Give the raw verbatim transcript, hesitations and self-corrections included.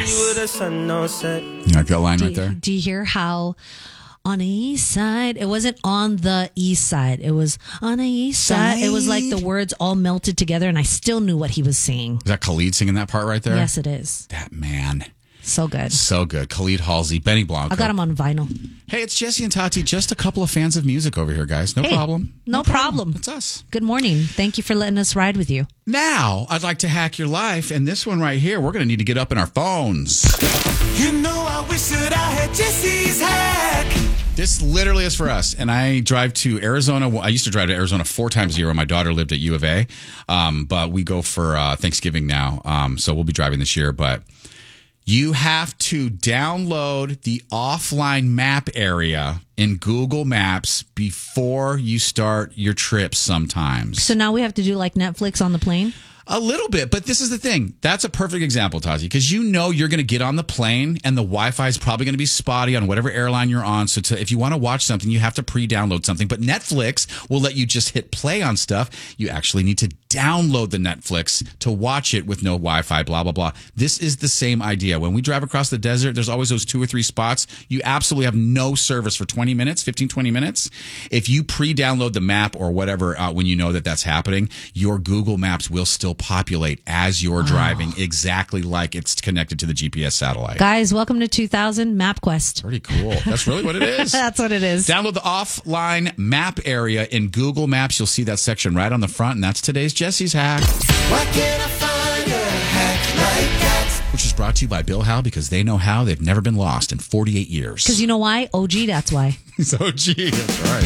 Yes. You like that line Do, right there? do you hear how on the east side, it wasn't on the east side. It was on the east side. It was like the words all melted together, and I still knew what he was saying. Is that Khalid singing that part right there? Yes, it is. That man. So good. So good. Khalid Halsey, Benny Blanco. I got him on vinyl. Hey, it's Jesse and Tati. Just a couple of fans of music over here, guys. No Hey, problem. No, problem. It's us. Good morning. Thank you for letting us ride with you. Now, I'd like to hack your life. And this one right here, we're going to need to get up in our phones. You know, I wish that I had Jesse's hack. This literally is for us. And I drive to Arizona. I used to drive to Arizona four times a year when my daughter lived at U of A. Um, but we go for uh, Thanksgiving now. Um, so we'll be driving this year. But you have to download the offline map area in Google Maps before you start your trip sometimes. So now we have to do like Netflix on the plane? A little bit, but this is the thing. That's a perfect example, Tazi, because you know you're going to get on the plane and the Wi-Fi is probably going to be spotty on whatever airline you're on. So to, if you want to watch something, you have to pre-download something. But Netflix will let you just hit play on stuff. You actually need to download the Netflix to watch it with no Wi-Fi, blah, blah, blah. This is the same idea. When we drive across the desert, there's always those two or three spots. You absolutely have no service for twenty minutes, fifteen, twenty minutes. If you pre-download the map or whatever uh, when you know that that's happening, your Google Maps will still populate as you're driving exactly like it's connected to the G P S satellite. Guys, welcome to two thousand MapQuest. Pretty cool. That's really what it is. That's what it is. Download the offline map area in Google Maps. You'll see that section right on the front, and that's today's Jesse's hack. Why can't I find a hack like that? Which is brought to you by Bill Howe, because they know how. They've never been lost in forty-eight years. Because you know why? O G, that's why. He's O G. That's right.